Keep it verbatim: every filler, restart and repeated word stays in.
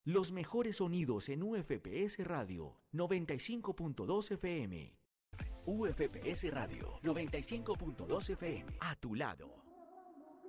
Los mejores sonidos en U F P S Radio noventa y cinco punto dos F M. U F P S Radio noventa y cinco punto dos F M. A tu lado.